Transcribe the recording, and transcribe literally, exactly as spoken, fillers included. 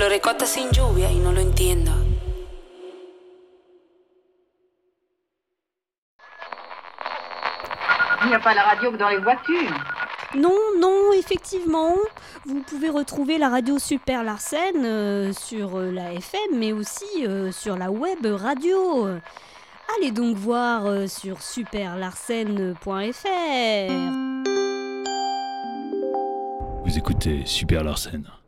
Lo recorta sin lluvia y no lo entiendo. Il n'y a pas la radio que dans les voitures. Non, non, effectivement, vous pouvez retrouver la radio Super Larsen euh, sur euh, la F M, mais aussi euh, sur la web radio. Allez donc voir euh, sur super larsen point f r. Vous écoutez Super Larsen.